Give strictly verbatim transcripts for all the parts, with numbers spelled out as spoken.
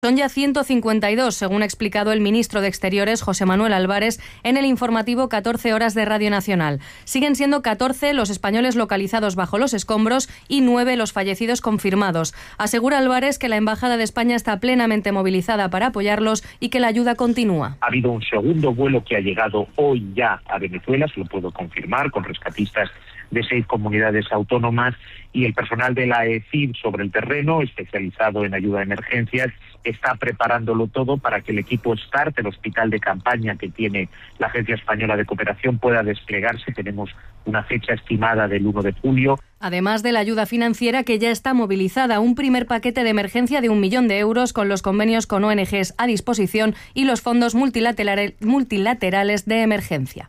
Son ya ciento cincuenta y dos, según ha explicado el ministro de Exteriores, José Manuel Álvarez, en el informativo catorce horas de Radio Nacional. Siguen siendo catorce los españoles localizados bajo los escombros y nueve los fallecidos confirmados. Asegura Álvarez que la Embajada de España está plenamente movilizada para apoyarlos y que la ayuda continúa. Ha habido un segundo vuelo que ha llegado hoy ya a Venezuela, se lo puedo confirmar, con rescatistas de seis comunidades autónomas, y el personal de la E C I D sobre el terreno, especializado en ayuda a emergencias, está preparándolo todo para que el equipo START, el hospital de campaña que tiene la Agencia Española de Cooperación, pueda desplegarse. Tenemos una fecha estimada del uno de julio. Además de la ayuda financiera que ya está movilizada, un primer paquete de emergencia de un millón de euros con los convenios con O N Ges a disposición y los fondos multilaterales de emergencia.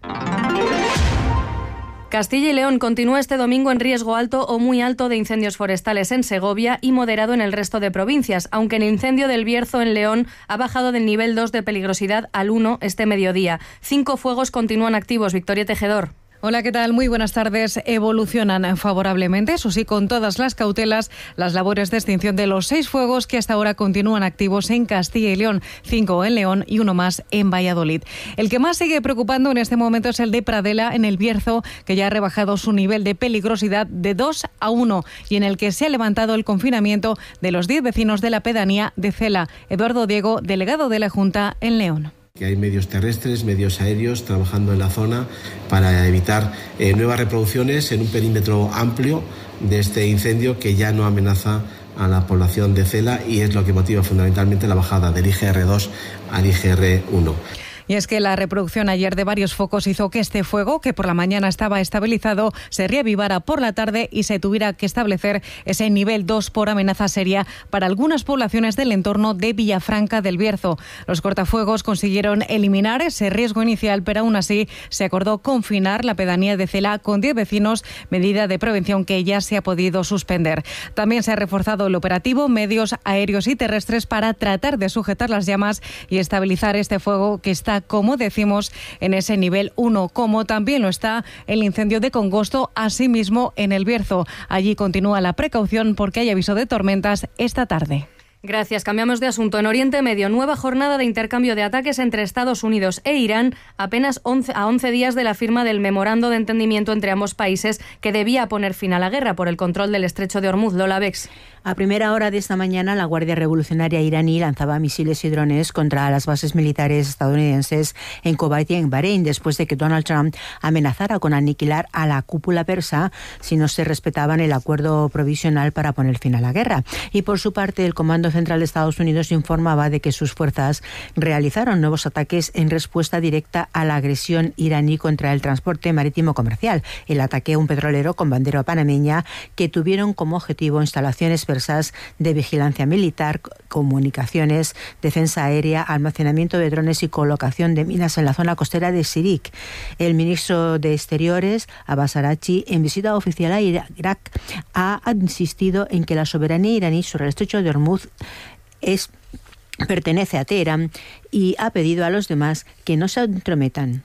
Castilla y León continúa este domingo en riesgo alto o muy alto de incendios forestales en Segovia y moderado en el resto de provincias, aunque el incendio del Bierzo en León ha bajado del nivel dos de peligrosidad al uno este mediodía. Cinco fuegos continúan activos. Victoria Tejedor. Hola, ¿qué tal? Muy buenas tardes. Evolucionan favorablemente, eso sí, con todas las cautelas, las labores de extinción de los seis fuegos que hasta ahora continúan activos en Castilla y León, cinco en León y uno más en Valladolid. El que más sigue preocupando en este momento es el de Pradela, en el Bierzo, que ya ha rebajado su nivel de peligrosidad de dos a uno y en el que se ha levantado el confinamiento de los diez vecinos de la pedanía de Cela. Eduardo Diego, delegado de la Junta en León. Que hay medios terrestres, medios aéreos trabajando en la zona para evitar eh, nuevas reproducciones en un perímetro amplio de este incendio que ya no amenaza a la población de Cela y es lo que motiva fundamentalmente la bajada del I G R dos al I G R uno. Y es que la reproducción ayer de varios focos hizo que este fuego, que por la mañana estaba estabilizado, se reavivara por la tarde y se tuviera que establecer ese nivel dos por amenaza seria para algunas poblaciones del entorno de Villafranca del Bierzo. Los cortafuegos consiguieron eliminar ese riesgo inicial, pero aún así se acordó confinar la pedanía de Cela con diez vecinos, medida de prevención que ya se ha podido suspender. También se ha reforzado el operativo, medios aéreos y terrestres para tratar de sujetar las llamas y estabilizar este fuego que está, como decimos, en ese nivel uno, como también lo está el incendio de Congosto, asimismo en el Bierzo. Allí continúa la precaución porque hay aviso de tormentas esta tarde. Gracias. Cambiamos de asunto. En Oriente Medio, nueva jornada de intercambio de ataques entre Estados Unidos e Irán, apenas once, a once días de la firma del memorando de entendimiento entre ambos países que debía poner fin a la guerra por el control del estrecho de Hormuz. Lola Bex. A primera hora de esta mañana, la Guardia Revolucionaria iraní lanzaba misiles y drones contra las bases militares estadounidenses en Kuwait y en Bahrein, después de que Donald Trump amenazara con aniquilar a la cúpula persa si no se respetaban el acuerdo provisional para poner fin a la guerra. Y por su parte, el Comando Central de Estados Unidos informaba de que sus fuerzas realizaron nuevos ataques en respuesta directa a la agresión iraní contra el transporte marítimo comercial. El ataque a un petrolero con bandera panameña que tuvieron como objetivo instalaciones persas de vigilancia militar, comunicaciones, defensa aérea, almacenamiento de drones y colocación de minas en la zona costera de Sirik. El ministro de Exteriores, Abbas Araghchi, en visita oficial a Irak, ha insistido en que la soberanía iraní sobre el estrecho de Hormuz es, pertenece a Teherán y ha pedido a los demás que no se entrometan.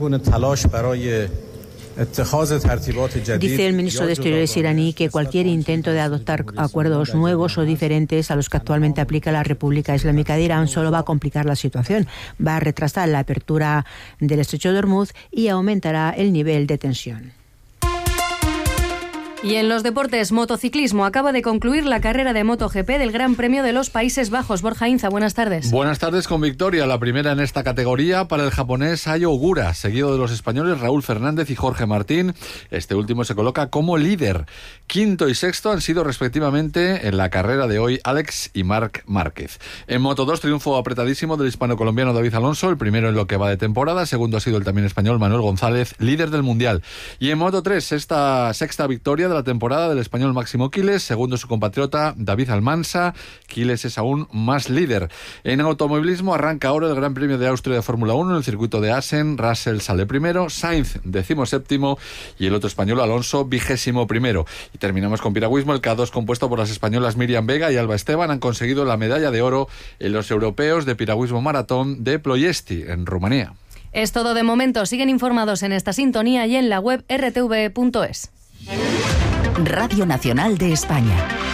Dice el ministro de Exteriores iraní que cualquier intento de adoptar acuerdos nuevos o diferentes a los que actualmente aplica la República Islámica de Irán solo va a complicar la situación, va a retrasar la apertura del estrecho de Hormuz y aumentará el nivel de tensión. Y en los deportes, motociclismo, acaba de concluir la carrera de MotoGP del Gran Premio de los Países Bajos. Borja Inza, buenas tardes. Buenas tardes, con victoria, la primera en esta categoría para el japonés Ayo Ogura, seguido de los españoles Raúl Fernández y Jorge Martín. Este último se coloca como líder. Quinto y sexto han sido respectivamente en la carrera de hoy Alex y Marc Márquez. En Moto dos, triunfo apretadísimo del hispano-colombiano David Alonso, el primero en lo que va de temporada, segundo ha sido el también español Manuel González, líder del Mundial. Y en Moto tres, esta sexta victoria de la temporada del español Máximo Quiles, segundo su compatriota David Almansa. Quiles es aún más líder. En automovilismo arranca ahora el Gran Premio de Austria de Fórmula uno en el circuito de Assen. Russell sale primero, Sainz decimoséptimo y el otro español Alonso vigésimo primero. Y terminamos con piragüismo. El K dos, compuesto por las españolas Miriam Vega y Alba Esteban, han conseguido la medalla de oro en los europeos de piragüismo maratón de Ploiesti, en Rumanía. Es todo de momento. Siguen informados en esta sintonía y en la web erre te ve punto es. Radio Nacional de España.